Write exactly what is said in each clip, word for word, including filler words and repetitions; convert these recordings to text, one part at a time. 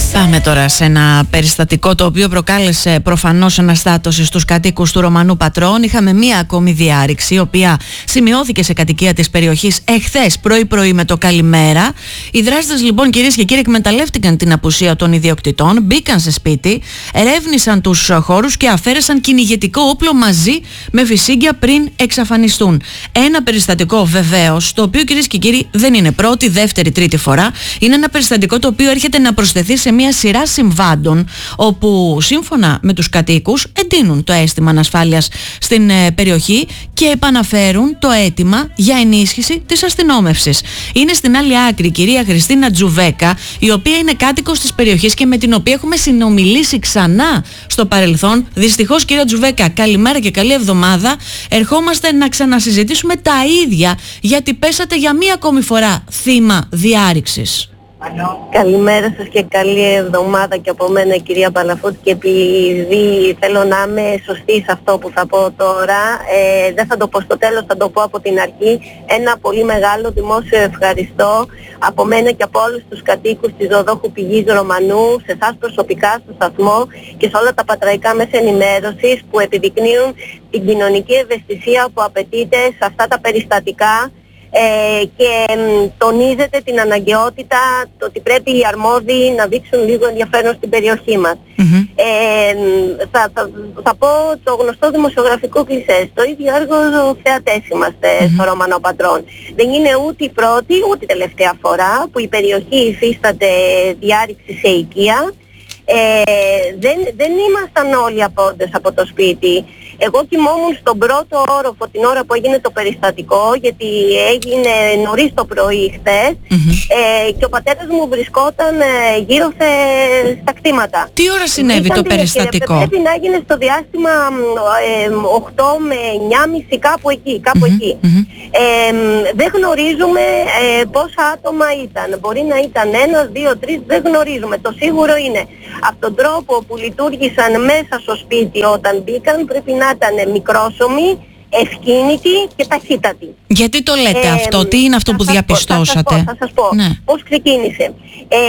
Πάμε τώρα σε ένα περιστατικό το οποίο προκάλεσε προφανώς αναστάτωση στους κατοίκους του Ρωμανού Πατρών. Είχαμε μία ακόμη διάρρηξη, η οποία σημειώθηκε σε κατοικία της περιοχής εχθές πρωί-πρωί με το καλημέρα. Οι δράστες λοιπόν, κυρίες και κύριοι, εκμεταλλεύτηκαν την απουσία των ιδιοκτητών, μπήκαν σε σπίτι, ερεύνησαν τους χώρους και αφαίρεσαν κυνηγετικό όπλο μαζί με φυσίγγια πριν εξαφανιστούν. Ένα περιστατικό βεβαίως, το οποίο, κυρίες και κύριοι, δεν είναι πρώτη, δεύτερη, τρίτη φορά. Είναι ένα περιστατικό το οποίο έρχεται να προσθεθεί σε μια σειρά συμβάντων όπου σύμφωνα με τους κατοίκους εντείνουν το αίσθημα ανασφάλειας στην ε, περιοχή και επαναφέρουν το αίτημα για ενίσχυση της αστυνόμευσης. Είναι στην άλλη άκρη η κυρία Χριστίνα Τζουβέκα, η οποία είναι κάτοικος της περιοχής και με την οποία έχουμε συνομιλήσει ξανά στο παρελθόν. Δυστυχώς, κυρία Τζουβέκα, καλημέρα και καλή εβδομάδα. Ερχόμαστε να ξανασυζητήσουμε τα ίδια, γιατί πέσατε για μία ακόμη φορά θύμα διάρρηξης. Καλημέρα σας και καλή εβδομάδα και από μένα, κυρία Παλαφούτη, και επειδή θέλω να είμαι σωστή σε αυτό που θα πω τώρα, ε, δεν θα το πω στο τέλος, θα το πω από την αρχή. Ένα πολύ μεγάλο δημόσιο ευχαριστώ από μένα και από όλους τους κατοίκους της Οδόχου Πηγής Ρωμανού, σε εσάς προσωπικά στο σταθμό και σε όλα τα πατραϊκά μέσα ενημέρωσης που επιδεικνύουν την κοινωνική ευαισθησία που απαιτείται σε αυτά τα περιστατικά. Ε, και μ, τονίζεται την αναγκαιότητα το ότι πρέπει οι αρμόδιοι να δείξουν λίγο ενδιαφέρον στην περιοχή μας. Mm-hmm. Ε, θα, θα, θα πω το γνωστό δημοσιογραφικό κλισέ. Στο ίδιο έργο θεατές είμαστε mm-hmm. στο Ρωμανό Πατρών. Δεν είναι ούτε η πρώτη ούτε η τελευταία φορά που η περιοχή υφίσταται διάρρηξη σε οικία. Ε, δεν, δεν ήμασταν όλοι απόντες από το σπίτι. Εγώ κοιμόμουν στον πρώτο όροφο την ώρα που έγινε το περιστατικό, γιατί έγινε νωρίς το πρωί χθες, mm-hmm. ε, και ο πατέρας μου βρισκόταν ε, γύρω σε, στα κτήματα. Τι ώρα συνέβη Ήταν το περιστατικό? Και πρέπει να έγινε στο διάστημα ε, οκτώ με εννιά και μισή, κάπου εκεί. Κάπου mm-hmm. εκεί. Mm-hmm. Ε, δεν γνωρίζουμε ε, πόσα άτομα ήταν. Μπορεί να ήταν ένας, δύο, τρεις, δεν γνωρίζουμε. Το σίγουρο είναι, από τον τρόπο που λειτουργήσαν μέσα στο σπίτι όταν μπήκαν, πρέπει να ήταν μικρόσωμοι, ευκίνητοι και ταχύτατοι. Γιατί το λέτε ε, αυτό, τι είναι αυτό που διαπιστώσατε? Θα σας πω, θα σας πω ναι. πώς ξεκίνησε. Ε,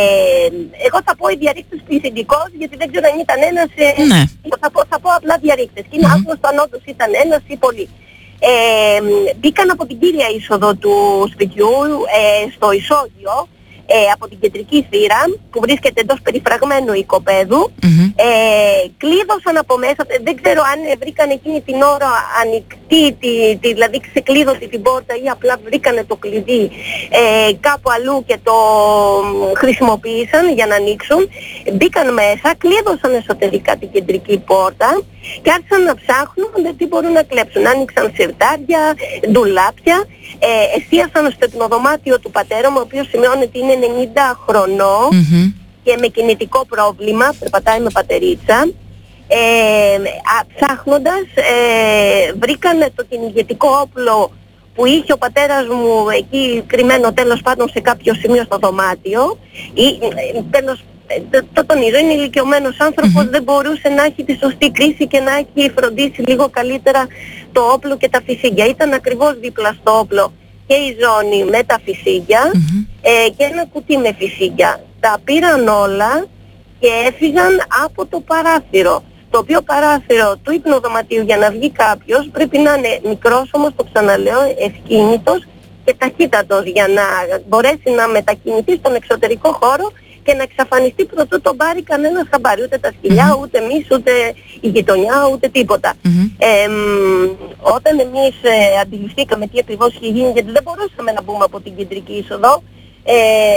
εγώ θα πω οι διαρρήκτες πληθυντικός, γιατί δεν ξέρω αν ήταν ένας, ε, ναι. θα, πω, θα πω απλά διαρρήκτες. Και είναι mm-hmm. άγνωστο αν όντως ήταν ένας ή πολλοί. Ε, μπήκαν από την κύρια είσοδο του σπιτιού, ε, στο ισόγειο, Ε, από την κεντρική θύρα που βρίσκεται εντός περιφραγμένου οικοπαίδου, mm-hmm. ε, κλείδωσαν από μέσα, δεν ξέρω αν βρήκαν εκείνη την ώρα ανοιχτή, τη, τη, δηλαδή ξεκλείδωτη την πόρτα ή απλά βρήκανε το κλειδί ε, κάπου αλλού και το χρησιμοποίησαν για να ανοίξουν. Μπήκαν μέσα, κλείδωσαν εσωτερικά την κεντρική πόρτα και άρχισαν να ψάχνουν τι μπορούν να κλέψουν. Άνοιξαν σιρτάρια, ντουλάπια, ε, εστίασαν στο υπνοδωμάτιο του πατέρα μου, ο οποίος σημειώνει ότι είναι ενενήντα χρονών mm-hmm. και με κινητικό πρόβλημα, περπατάει με πατερίτσα. Ε, α, ψάχνοντας ε, βρήκαν το κυνηγετικό όπλο που είχε ο πατέρας μου εκεί κρυμμένο, τέλος πάντων σε κάποιο σημείο στο δωμάτιο. Ή, τέλος, το, το τονίζω, είναι ηλικιωμένος άνθρωπος, mm-hmm. δεν μπορούσε να έχει τη σωστή κρίση και να έχει φροντίσει λίγο καλύτερα το όπλο και τα φυσίγγια. Ήταν ακριβώς δίπλα στο όπλο και η ζώνη με τα φυσίγγια mm-hmm. ε, και ένα κουτί με φυσίγγια. Τα πήραν όλα και έφυγαν από το παράθυρο. Το οποίο παράθυρο του υπνοδωματίου, για να βγει κάποιος, πρέπει να είναι μικρός, όμως το ξαναλέω, ευκίνητος και ταχύτατος, για να μπορέσει να μετακινηθεί στον εξωτερικό χώρο και να εξαφανιστεί προτού τον πάρει κανένας χαμπάρι. Ούτε τα σκυλιά, mm-hmm. ούτε εμείς, ούτε η γειτονιά, ούτε τίποτα. Mm-hmm. Ε, όταν εμείς ε, αντιληφθήκαμε τι ακριβώς είχε γίνει, γιατί δεν μπορούσαμε να μπούμε από την κεντρική είσοδο, ε,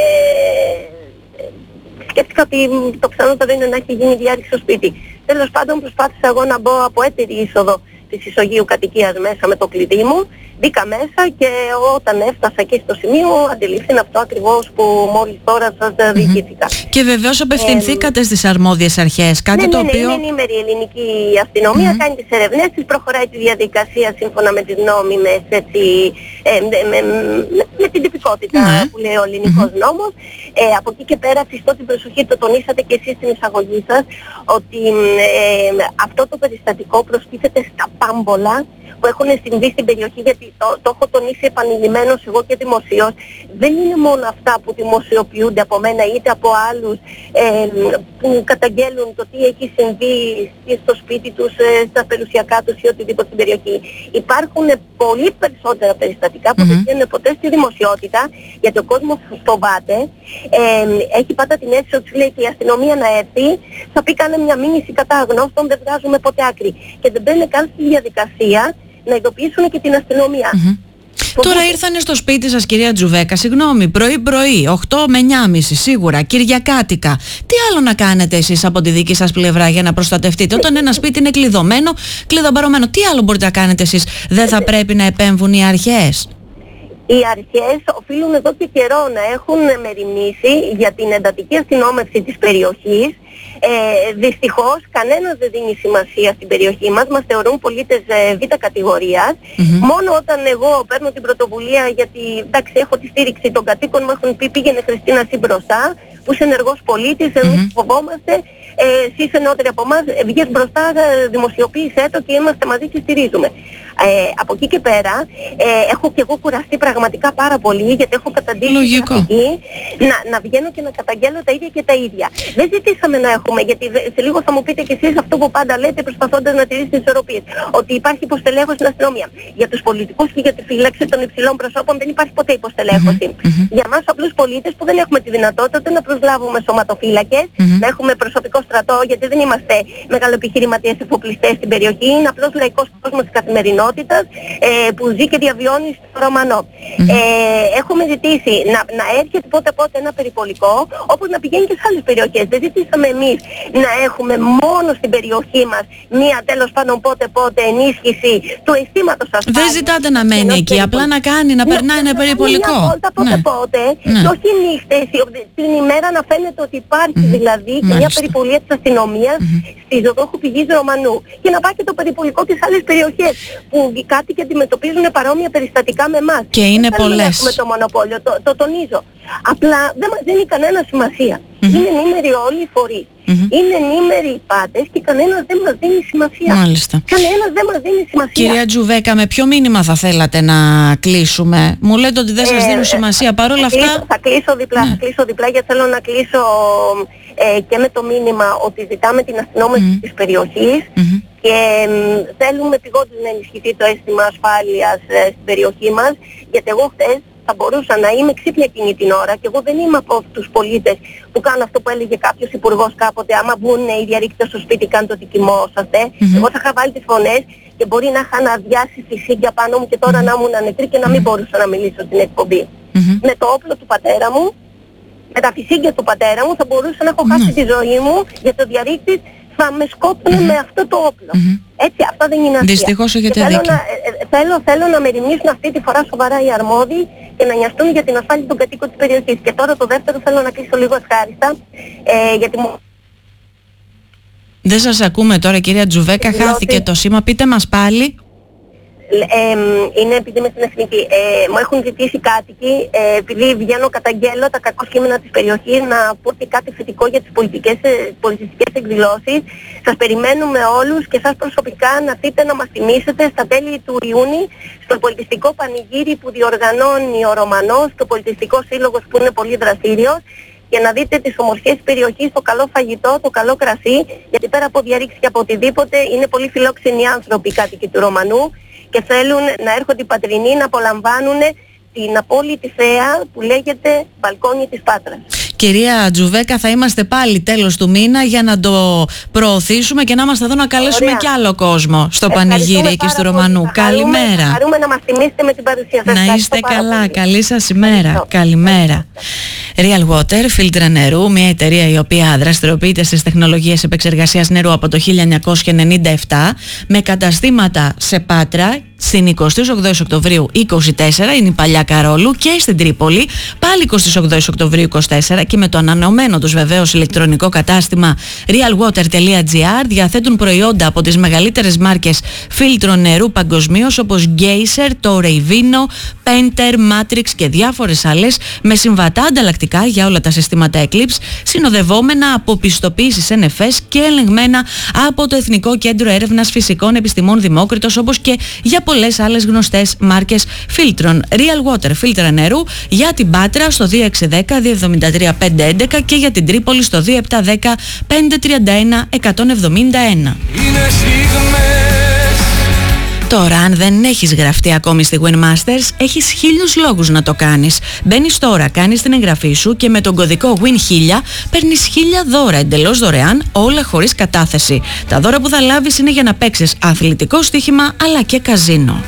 σκέφτηκα ότι το πιθανότερο είναι να έχει γίνει διάρρηξη στο σπίτι. Τέλος πάντων, προσπάθησα εγώ να μπω από έτερη είσοδο της ισογείου κατοικίας μέσα με το κλειδί μου. Μπήκα μέσα και όταν έφτασα εκεί στο σημείο αντιλήφθηνα αυτό ακριβώς που μόλις τώρα σας διηγήθηκα. Mm-hmm. Και βεβαίως απευθυνθήκατε ε, στις αρμόδιες αρχές, κάτι ναι, το ναι, οποίο... Ναι, είναι ενήμερη η ελληνική αστυνομία, mm-hmm. κάνει τις ερευνές της, προχωράει τη διαδικασία σύμφωνα με τις νόμιμες, έτσι, ε, με, με, με, με την τυπικότητα mm-hmm. που λέει ο ελληνικός mm-hmm. νόμος. Ε, από εκεί και πέρα φυστώ την προσοχή, το τονίσατε και εσείς στην εισαγωγή σας, ότι ε, αυτό το περιστατικό προστίθεται στα πάμπολα που έχουν συμβεί στην περιοχή, γιατί το, το έχω τονίσει επανειλημμένως εγώ και δημοσίως, δεν είναι μόνο αυτά που δημοσιοποιούνται από μένα είτε από άλλους ε, που καταγγέλουν το τι έχει συμβεί στο σπίτι τους, ε, στα περιουσιακά τους ή οτιδήποτε στην περιοχή. Υπάρχουν πολύ περισσότερα περιστατικά που mm-hmm. δεν βγαίνουν ποτέ στη δημοσιότητα, γιατί ο κόσμος φοβάται, ε, έχει πάντα την αίσθηση ότι λέει και η αστυνομία να έρθει, θα πει κάνε μια μήνυση κατά αγνώστων, δεν βγάζουμε ποτέ άκρη. Και δεν μπαίνουν καν στη διαδικασία να ειδοποιήσουν και την αστυνομία. Mm-hmm. Τώρα ήρθανε στο σπίτι σας, κυρία Τζουβέκα, συγγνώμη, πρωί-πρωί, οκτώ με εννιά και μισή σίγουρα, κυριακάτικα. Τι άλλο να κάνετε εσείς από τη δική σας πλευρά για να προστατευτείτε? Όταν ένα σπίτι είναι κλειδωμένο, κλειδομπαρωμένο, τι άλλο μπορείτε να κάνετε εσείς? Δεν θα πρέπει να επέμβουν οι αρχές? Οι αρχές οφείλουν εδώ και καιρό να έχουν μεριμνήσει για την εντατική αστυνόμευση της περιοχής. Ε, δυστυχώς κανένας δεν δίνει σημασία στην περιοχή μας, μας θεωρούν πολίτες ε, β' κατηγορίας. Mm-hmm. Μόνο όταν εγώ παίρνω την πρωτοβουλία, γιατί εντάξει έχω τη στήριξη των κατοίκων, μου έχουν πει πήγαινε Χριστίνα εσύ μπροστά, που είσαι ενεργός πολίτης, εμείς mm-hmm. φοβόμαστε, ε, εσύ είσαι νεότερη από εμάς, βγες μπροστά, δημοσιοποίησέ το και είμαστε μαζί και στηρίζουμε. Ε, από εκεί και πέρα ε, έχω και εγώ κουραστεί πραγματικά πάρα πολύ, γιατί έχω καταντήσει να, να βγαίνω και να καταγγέλνω τα ίδια και τα ίδια. Δεν ζητήσαμε να έχουμε, γιατί σε λίγο θα μου πείτε κι εσείς αυτό που πάντα λέτε προσπαθώντας να τηρήσετε τις ισορροπίες, ότι υπάρχει υποστελέχωση στην αστυνομία. Για τους πολιτικούς και για τη φύλαξη των υψηλών προσώπων δεν υπάρχει ποτέ υποστελέχωση. Mm-hmm. Για εμάς απλούς πολίτες που δεν έχουμε τη δυνατότητα να προσλάβουμε σωματοφύλακες, mm-hmm. να έχουμε προσωπικό στρατό, γιατί δεν είμαστε μεγαλοεπιχειρηματίες εφοπλιστές στην περιοχή, είναι απλώς λαϊκός κόσμος της καθημερινότητας ε, που ζει και διαβιώνει στο Ρωμανό. Mm-hmm. Ε, έχουμε ζητήσει να, να έρχεται πότε πότε ένα περιπολικό, όπως να πηγαίνει και σε άλλες περιοχές. Δεν ζητήσαμε εμείς να έχουμε μόνο στην περιοχή μας μία τέλος πάντων πότε πότε ενίσχυση του αισθήματος ασφάλειας. Δεν ζητάτε να μένει εκεί, απλά να κάνει, να περνάει ένα περιπολικό. Πότε πότε, και όχι νύχτες, την ημέρα να φαίνεται ότι υπάρχει δηλαδή και μια περιπολία της αστυνομίας στη ζωδόχου πηγής Ρωμανού. Και να πάει και το περιπολικό της άλλες περιοχές που οι κάτοικοι αντιμετωπίζουν παρόμοια περιστατικά με εμάς. Και είναι πολλές. Με το μονοπόλιο, το, το τονίζω. Απλά δεν μας δίνει κανένα σημασία. Mm-hmm. Είναι ενήμεροι όλοι οι φορείς. Mm-hmm. Είναι ενήμεροι οι πάντες και κανένας δεν μας δίνει σημασία. Μάλιστα. Κανένας δεν μας δίνει σημασία. Κυρία Τζουβέκα, με ποιο μήνυμα θα θέλατε να κλείσουμε? Μου λέτε ότι δεν σας ε, δίνουν σημασία. Παρ' όλα θα αυτά... Κλείσω, θα κλείσω διπλά, ναι. θα κλείσω διπλά γιατί θέλω να κλείσω ε, και με το μήνυμα ότι ζητάμε την αστυνόμευση mm-hmm. της περιοχής mm-hmm. και ε, θέλουμε επειγόντως να ενισχυθεί το αίσθημα ασφάλειας ε, στην περιοχή μας, γιατί εγώ χθες θα μπορούσα να είμαι ξύπνια εκείνη την ώρα και εγώ δεν είμαι από τους πολίτες που κάνουν αυτό που έλεγε κάποιος υπουργός κάποτε, άμα μπουν οι διαρρήκτες στο σπίτι κάνουν το ότι κοιμόσαστε. Mm-hmm. Εγώ θα είχα βάλει τις φωνές και μπορεί να είχα αναδιάσει φυσίγγια πάνω μου και τώρα mm-hmm. να ήμουν νεκρή και να μην μπορούσα να μιλήσω στην εκπομπή. Mm-hmm. Με το όπλο του πατέρα μου, με τα φυσίγγια του πατέρα μου θα μπορούσα να έχω χάσει mm-hmm. τη ζωή μου, γιατί ο διαρρήκτης θα με σκότωνε mm-hmm. με αυτό το όπλο. Mm-hmm. Έτσι, αυτό δεν είναι αστεία. Δυστυχώς έχετε θέλω δίκιο. Να, ε, θέλω, θέλω να μεριμνήσουν αυτή τη φορά σοβαρά οι αρμόδιοι και να νοιαστούν για την ασφάλεια των κατοίκων της περιοχής. Και τώρα το δεύτερο θέλω να κλείσω λίγο ευχάριστα, ε, γιατί μου... Δεν σας ακούμε τώρα, κυρία Τζουβέκα, ε, χάθηκε ότι... το σήμα. Πείτε μας πάλι. Ε, είναι επειδή είμαι στην Εθνική. Ε, μου έχουν ζητήσει κάτοικοι, ε, επειδή βγαίνω καταγγέλλω τα κακό κείμενα της περιοχής, να πω και κάτι θετικό για τις πολιτικές, πολιτιστικές εκδηλώσεις. Σας περιμένουμε όλους και σας προσωπικά να έρθετε να μας τιμήσετε στα τέλη του Ιούνιου στο πολιτιστικό πανηγύρι που διοργανώνει ο Ρωμανός και ο πολιτιστικός σύλλογος που είναι πολύ δραστήριος, και να δείτε τις ομορφιές της περιοχής, το καλό φαγητό, το καλό κρασί, γιατί πέρα από διαρρήξεις και από οτιδήποτε είναι πολύ φιλόξενοι άνθρωποι οι κάτοικοι του Ρωμανού και θέλουν να έρχονται οι πατρινοί να απολαμβάνουν την απόλυτη θέα που λέγεται μπαλκόνι της Πάτρας. Κυρία Τζουβέκα, θα είμαστε πάλι τέλος του μήνα για να το προωθήσουμε και να είμαστε εδώ να καλέσουμε Ωραία. Κι άλλο κόσμο στο πανηγύρι εκεί στο Ρωμανού. Καλημέρα. Χαρούμε να μας τιμήσετε με την παρουσία σας. Να είστε καλά. Πολύ. Καλή σας ημέρα. Καλημέρα. Real Water, φίλτρα νερού, μια εταιρεία η οποία δραστηριοποιείται στις τεχνολογίες επεξεργασίας νερού από το χίλια εννιακόσια ενενήντα επτά με καταστήματα σε Πάτρα Στην εικοστή όγδοη Οκτωβρίου είκοσι τέσσερα είναι η Παλιά Καρόλου και στην Τρίπολη πάλι εικοστή όγδοη Οκτωβρίου είκοσι τέσσερα και με το ανανεωμένο τους βεβαίως ηλεκτρονικό κατάστημα realwater.gr διαθέτουν προϊόντα από τις μεγαλύτερες μάρκες φίλτρων νερού παγκοσμίως όπως Geyser, Torrey Vino, Penter, Matrix και διάφορες άλλες με συμβατά ανταλλακτικά για όλα τα συστήματα Eclipse, συνοδευόμενα από πιστοποίησεις εν εφ ες και ελεγμένα από το Εθνικό Κέντρο Έρευνας Φυσικών Επιστημών Δημόκριτος, όπως και για πολλές άλλες γνωστές μάρκες φίλτρων. Real Water, φίλτρα νερού για την Πάτρα στο δύο έξι ένα μηδέν δύο εβδομήντα τρία πεντακόσια έντεκα και για την Τρίπολη στο δύο επτά ένα μηδέν πεντακόσια τριάντα ένα εκατόν εβδομήντα ένα. Τώρα, αν δεν έχεις γραφτεί ακόμη στη Winmasters, έχεις χίλιους λόγους να το κάνεις. Μπαίνεις τώρα, κάνεις την εγγραφή σου και με τον κωδικό win χίλια παίρνεις χίλια δώρα εντελώς δωρεάν, όλα χωρίς κατάθεση. Τα δώρα που θα λάβεις είναι για να παίξεις αθλητικό στοίχημα αλλά και καζίνο.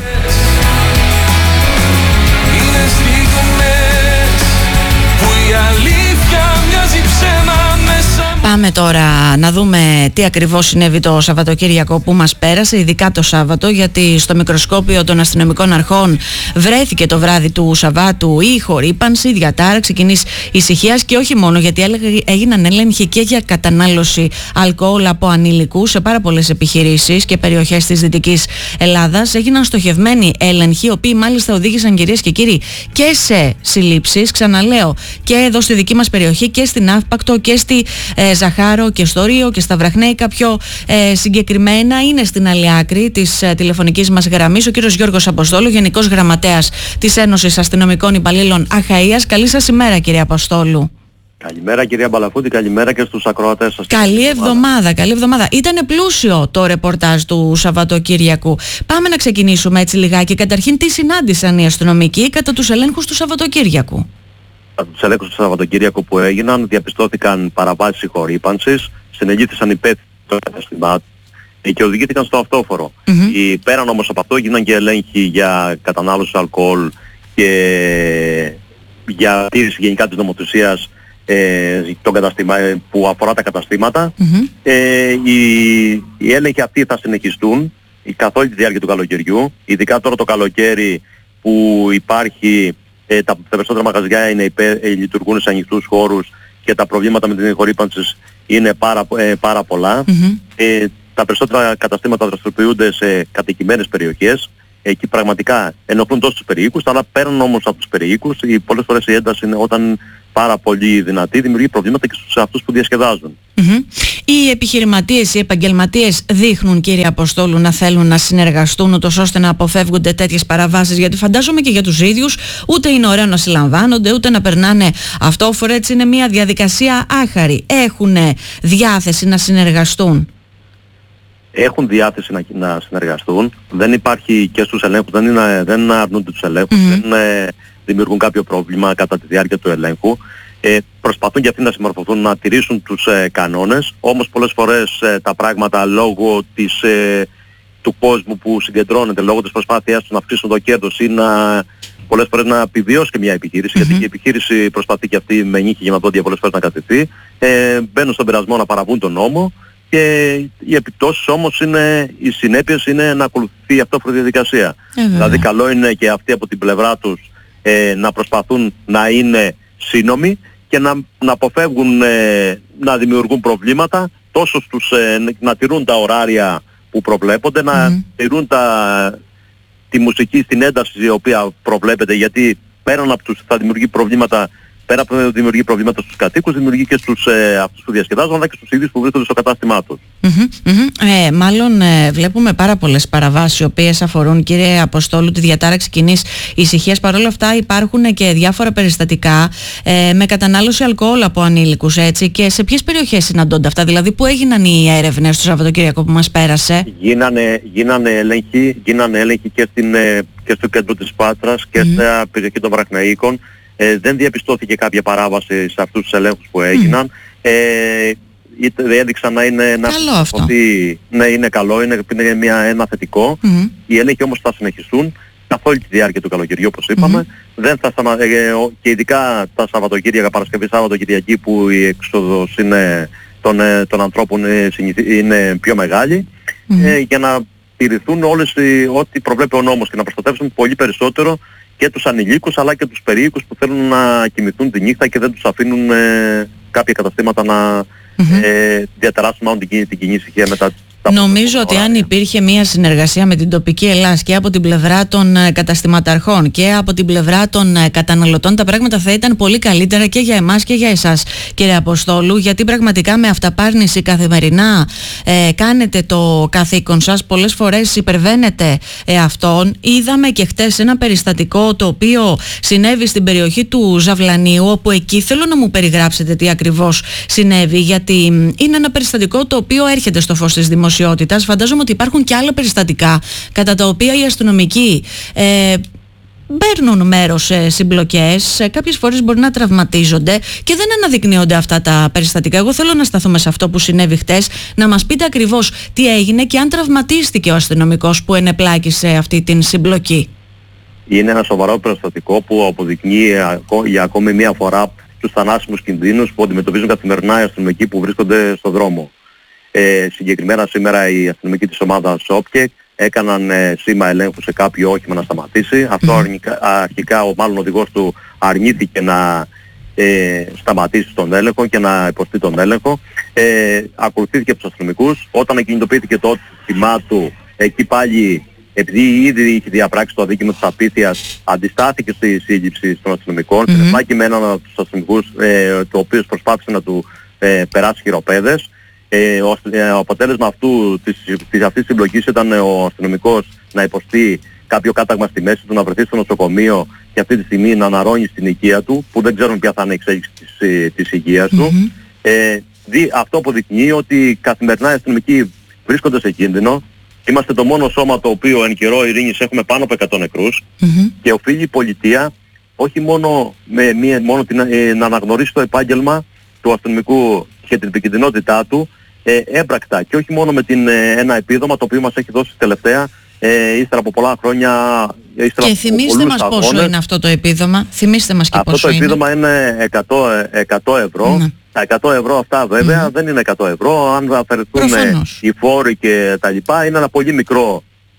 Πάμε τώρα να δούμε τι ακριβώς συνέβη το Σαββατοκύριακο που μας πέρασε, ειδικά το Σάββατο, γιατί στο μικροσκόπιο των αστυνομικών αρχών βρέθηκε το βράδυ του Σαββάτου η χορύπανση, διατάραξη κοινής ησυχίας και όχι μόνο, γιατί έγιναν έλεγχοι και για κατανάλωση αλκοόλ από ανήλικους σε πάρα πολλές επιχειρήσεις και περιοχές της Δυτικής Ελλάδας. Έγιναν στοχευμένοι έλεγχοι, οι οποίοι μάλιστα οδήγησαν, κυρίες και κύριοι, και σε συλλήψεις, ξαναλέω, και εδώ στη δική μας περιοχή και στην Αύπακτο και στη ε, Ζαχάρο και στο Ρίο και στα Βραχνέικα πιο ε, συγκεκριμένα. Είναι στην άλλη άκρη της ε, τηλεφωνικής μας γραμμής ο κύριος Γιώργος Αποστόλου, Γενικός Γραμματέας της Ένωσης Αστυνομικών Υπαλλήλων Αχαΐας. Καλή σας ημέρα, κύριε Αποστόλου. Καλημέρα, κυρία Μπαλαφούτη, καλημέρα και στους ακροατές σας. Καλή εβδομάδα, καλή εβδομάδα. Ήτανε πλούσιο το ρεπορτάζ του Σαββατοκύριακου. Πάμε να ξεκινήσουμε έτσι λιγάκι. Καταρχήν, τι συνάντησαν οι αστυνομικοί κατά τους ελέγχους του Σαββατοκύριακου? Από τους ελέγχους του Σαββατοκύριακου που έγιναν, διαπιστώθηκαν παραβάσεις συγχωρήπανσης, συνελήφθησαν υπεύθυνοι των καταστημάτων και οδηγήθηκαν στο αυτόφορο. Mm-hmm. Η, πέραν όμως από αυτό έγιναν και ελέγχοι για κατανάλωση αλκοόλ και για τήρηση γενικά της νομοθεσίας ε, καταστημα, που αφορά τα καταστήματα. Mm-hmm. Ε, οι, οι έλεγχοι αυτοί θα συνεχιστούν καθ' όλη τη διάρκεια του καλοκαιριού, ειδικά τώρα το καλοκαίρι που υπάρχει. Ε, τα, τα περισσότερα μαγαζιά είναι υπέ, ε, λειτουργούν σε ανοιχτούς χώρους και τα προβλήματα με την χορύπανση είναι πάρα, ε, πάρα πολλά. Mm-hmm. Ε, τα περισσότερα καταστήματα δραστηριοποιούνται σε κατοικημένες περιοχές. Εκεί πραγματικά ενοχλούν τόσο τους περιοίκους, αλλά πέραν όμως από τους περιοίκους, οι, πολλές φορές η ένταση είναι όταν πάρα πολύ δυνατή, δημιουργεί προβλήματα και στους αυτούς που διασκεδάζουν. Mm-hmm. Οι επιχειρηματίες, οι επαγγελματίες δείχνουν, κύριε Αποστόλου, να θέλουν να συνεργαστούν ούτως ώστε να αποφεύγονται τέτοιες παραβάσεις, γιατί φαντάζομαι και για τους ίδιους ούτε είναι ωραίο να συλλαμβάνονται ούτε να περνάνε αυτόφορα, έτσι είναι μια διαδικασία άχαρη. Έχουν διάθεση να συνεργαστούν? Έχουν διάθεση να, να συνεργαστούν, δεν υπάρχει και στους ελέγχους, δεν, είναι, δεν αρνούνται τους ελέγχους, mm-hmm. δεν ε, δημιουργούν κάποιο πρόβλημα κατά τη διάρκεια του ελέγχου. Ε, προσπαθούν και αυτοί να συμμορφωθούν, να τηρήσουν τους ε, κανόνες, όμως πολλές φορές ε, τα πράγματα λόγω της, ε, του κόσμου που συγκεντρώνεται, λόγω της προσπάθειάς τους να αυξήσουν το κέρδος ή να, πολλές φορές να επιβιώσει και μια επιχείρηση, mm-hmm. γιατί και η επιχείρηση προσπαθεί και αυτή με νύχη και με δόντια πολλές φορές να κατευθεί, ε, μπαίνουν στον πειρασμό να παραβούν τον νόμο. Και οι επιπτώσεις όμως είναι, οι συνέπειες είναι να ακολουθεί αυτό η διαδικασία. Ε, δηλαδή καλό είναι και αυτοί από την πλευρά τους ε, να προσπαθούν να είναι σύνομοι και να, να αποφεύγουν ε, να δημιουργούν προβλήματα, τόσο στους, ε, να τηρούν τα ωράρια που προβλέπονται, mm-hmm. να τηρούν τα, τη μουσική στην ένταση η οποία προβλέπεται, γιατί πέραν από τους θα δημιουργεί προβλήματα. Πέρα από το δημιουργεί προβλήματα στους κατοίκους, δημιουργεί και στους ε, αυτούς που διασκεδάζουν, αλλά και στους ίδιους που βρίσκονται στο κατάστημά τους. Mm-hmm, mm-hmm. Ε, μάλλον ε, βλέπουμε πάρα πολλές παραβάσεις, οι οποίες αφορούν, κύριε Αποστόλου, τη διατάραξη κοινής ησυχίας. Παρ' όλα αυτά υπάρχουν και διάφορα περιστατικά ε, με κατανάλωση αλκοόλ από ανήλικους, έτσι. Και σε ποιες περιοχές συναντώνται αυτά, δηλαδή που έγιναν οι έρευνες το Σαββατοκύριακο που μας πέρασε? Γίνανε, γίνανε, έλεγχοι, γίνανε έλεγχοι και, στην, ε, και στο κέντρο της Πάτρας και mm-hmm. στην περιοχή των Βραχναίκων. Ε, δεν διαπιστώθηκε κάποια παράβαση σε αυτούς τους ελέγχους που έγιναν. Mm. Ε, έδειξαν να είναι ένα ότι, ναι, είναι καλό, είναι, είναι μια, ένα θετικό. Mm. Οι έλεγχοι όμως θα συνεχιστούν καθ' όλη τη διάρκεια του καλοκαιριού, όπως είπαμε. Mm. Δεν θα σταμα... ε, και ειδικά τα Σαββατοκύριακα, Παρασκευή, Σάββατο, Κυριακή, που η έξοδος είναι, των, των ανθρώπων είναι, είναι πιο μεγάλη, mm. ε, για να τηρηθούν όλες οι, ό,τι προβλέπει ο νόμος και να προστατεύσουν πολύ περισσότερο και τους ανηλίκους αλλά και τους περίοικους που θέλουν να κοιμηθούν τη νύχτα και δεν τους αφήνουν ε, κάποια καταστήματα να mm-hmm. ε, διατεράσουν μάλλον την, την κοινή ησυχία μετά. Νομίζω ότι αν υπήρχε μια συνεργασία με την τοπική Ελλάς και από την πλευρά των καταστηματαρχών και από την πλευρά των καταναλωτών, τα πράγματα θα ήταν πολύ καλύτερα και για εμάς και για εσάς, κύριε Αποστόλου, γιατί πραγματικά με αυταπάρνηση καθημερινά ε, κάνετε το καθήκον σας, πολλές φορές υπερβαίνετε ε, αυτόν. Είδαμε και χτες ένα περιστατικό το οποίο συνέβη στην περιοχή του Ζαβλανίου, όπου εκεί θέλω να μου περιγράψετε τι ακριβώς συνέβη, γιατί είναι ένα περιστατικό το οποίο έρχεται στο φως της δημοσιότητας. Φαντάζομαι ότι υπάρχουν και άλλα περιστατικά κατά τα οποία οι αστυνομικοί ε, παίρνουν μέρος σε συμπλοκές, κάποιες φορές μπορεί να τραυματίζονται και δεν αναδεικνύονται αυτά τα περιστατικά. Εγώ θέλω να σταθούμε σε αυτό που συνέβη χτες, να μας πείτε ακριβώς τι έγινε και αν τραυματίστηκε ο αστυνομικός που ενεπλάκησε αυτή την συμπλοκή. Είναι ένα σοβαρό περιστατικό που αποδεικνύει για ακόμη μία φορά τους θανάσιμους κινδύνους που αντιμετωπίζουν καθημερινά οι αστυνομικοί που βρίσκονται στον δρόμο. Ε, συγκεκριμένα σήμερα οι αστυνομικοί της ομάδας ΟΠΚΕ έκαναν ε, σήμα ελέγχου σε κάποιο όχημα να σταματήσει. Αυτό mm. αρνικά, αρχικά ο μάλλον οδηγός του αρνήθηκε να ε, σταματήσει τον έλεγχο και να υποστεί τον έλεγχο. Ε, ακολουθήθηκε από τους αστυνομικούς. Όταν εκκινητοποιήθηκε το όχημά του, εκεί πάλι επειδή ήδη είχε διαπράξει το αδίκημα της απίθειας, αντιστάθηκε στη σύλληψη των αστυνομικών. Mm-hmm. Και με έναν από τους αστυνομικούς, ε, το οποίο προσπάθησε να του ε, περάσει χειροπέδες. Ε, ο, ε, ο αποτέλεσμα αυτού της, της αυτής της συμπλοκής ήταν ο αστυνομικός να υποστεί κάποιο κάταγμα στη μέση του, να βρεθεί στο νοσοκομείο και αυτή τη στιγμή να αναρρώνει στην υγεία του, που δεν ξέρουν ποια θα είναι η εξέλιξη της, της υγείας του. Mm-hmm. Ε, δι, αυτό αποδεικνύει ότι καθημερινά οι αστυνομικοί βρίσκονται σε κίνδυνο. Είμαστε το μόνο σώμα το οποίο εν καιρό ειρήνης έχουμε πάνω από εκατό νεκρούς mm-hmm. και οφείλει η πολιτεία όχι μόνο, με μία, μόνο την, ε, να αναγνωρίσει το επάγγελμα του αστυνομικού και την επικινδυνότητά του ε, έμπρακτα και όχι μόνο με την, ε, ένα επίδομα το οποίο μας έχει δώσει τελευταία ε, ύστερα από πολλά χρόνια. Ύστερα και θυμίστε μας αγώνες. Πόσο είναι αυτό το επίδομα, θυμίστε μας και αυτό πόσο είναι. Αυτό το είναι. επίδομα είναι εκατό, εκατό ευρώ. Mm. Τα εκατό ευρώ αυτά βέβαια mm. δεν είναι εκατό ευρώ, αν αφαιρεθούν οι φόροι και τα λοιπά είναι ένα πολύ μικρό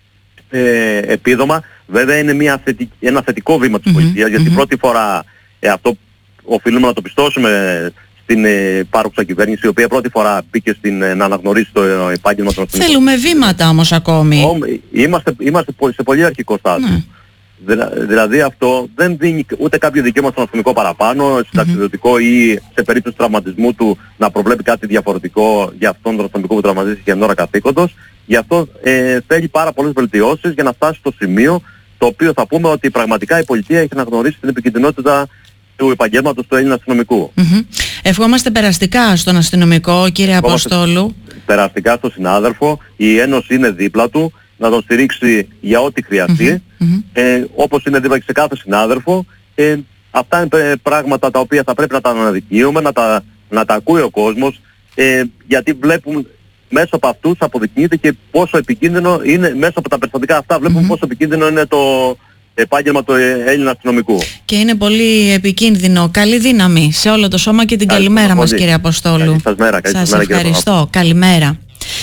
ε, επίδομα. Βέβαια είναι μια θετικ, ένα θετικό βήμα της mm-hmm. πολιτείας, γιατί mm-hmm. πρώτη φορά ε, αυτό οφείλουμε να το πιστώσουμε στην ε, υπάρχουσα κυβέρνηση, η οποία πρώτη φορά μπήκε στην, ε, να αναγνωρίσει το ε, επάγγελμα των αστυνομικών. Θέλουμε βήματα όμως ακόμη. Ο, είμαστε, είμαστε σε πολύ αρχικό στάδιο. Mm. Δηλα, δηλαδή αυτό δεν δίνει ούτε κάποιο δικαίωμα στον αστυνομικό παραπάνω, συνταξιδοτικό mm-hmm. ή σε περίπτωση τραυματισμού του να προβλέπει κάτι διαφορετικό για αυτόν τον αστυνομικό που τραυματίστηκε για την ώρα καθήκοντος. Γι' αυτό ε, θέλει πάρα πολλές βελτιώσεις για να φτάσει στο σημείο το οποίο θα πούμε ότι πραγματικά η πολιτεία έχει αναγνωρίσει την επικινδυνότητα του επαγγέλματος του Έλληνα αστυνομικού. Mm-hmm. Ευχόμαστε περαστικά στον αστυνομικό, κύριε Αποστόλου. Περαστικά στον συνάδελφο. Η Ένωση είναι δίπλα του να τον στηρίξει για ό,τι χρειαστεί. Mm-hmm. Ε, όπως είναι δίπλα και σε κάθε συνάδελφο. Ε, αυτά είναι πράγματα τα οποία θα πρέπει να τα αναδεικνύουμε, να τα, να τα ακούει ο κόσμος, ε, γιατί βλέπουν μέσω από αυτούς αποδεικνύεται και πόσο επικίνδυνο είναι, μέσω από τα περιστατικά αυτά βλέπουμε mm-hmm. πόσο επικίνδυνο είναι το επάγγελμα του Έλληνα αστυνομικού. Και είναι πολύ επικίνδυνο. Καλή δύναμη σε όλο το σώμα και την καλή καλημέρα μας, κύριε Αποστόλου. Καλή σας μέρα. Καλή σας μέρα, ευχαριστώ. Καλημέρα.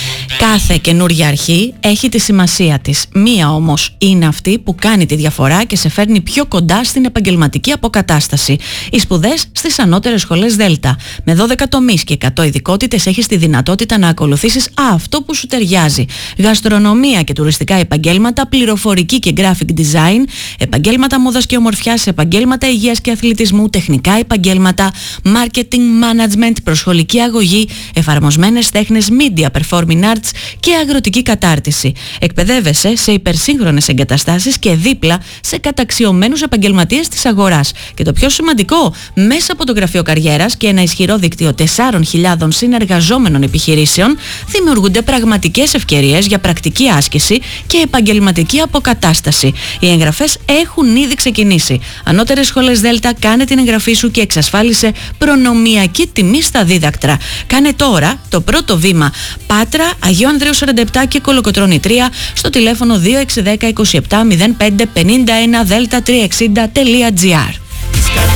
Κάθε καινούργια αρχή έχει τη σημασία της. Μία όμως είναι αυτή που κάνει τη διαφορά και σε φέρνει πιο κοντά στην επαγγελματική αποκατάσταση. Οι σπουδές στις ανώτερες σχολές Δέλτα. Με δώδεκα τομείς και εκατό ειδικότητες έχεις τη δυνατότητα να ακολουθήσεις αυτό που σου ταιριάζει. Γαστρονομία και τουριστικά επαγγέλματα, πληροφορική και graphic design, επαγγέλματα μόδας και ομορφιάς, επαγγέλματα υγείας και αθλητισμού, τεχνικά επαγγέλματα, marketing management, προσχολική αγωγή, εφαρμοσμένες τέχνες, media performing arts και αγροτική κατάρτιση. Εκπαιδεύεσαι σε υπερσύγχρονες εγκαταστάσεις και δίπλα σε καταξιωμένους επαγγελματίες της αγοράς. Και το πιο σημαντικό, μέσα από το Γραφείο Καριέρας και ένα ισχυρό δίκτυο τεσσάρων χιλιάδων συνεργαζόμενων επιχειρήσεων, δημιουργούνται πραγματικές ευκαιρίες για πρακτική άσκηση και επαγγελματική αποκατάσταση. Οι εγγραφές έχουν ήδη ξεκινήσει. Ανώτερες σχολές Δέλτα, κάνε την εγγραφή σου και εξασφάλισε προνομιακή τιμή στα δίδακτρα. Κάνε τώρα το πρώτο βήμα. Πάτρα, Αγίου Ανδρέου σαράντα επτά και Κολοκοτρώνη τρία στο τηλέφωνο δύο έξι ένα μηδέν είκοσι επτά μηδέν πέντε πενήντα ένα δέλτα τριακόσια εξήντα τελεία τζι άρ.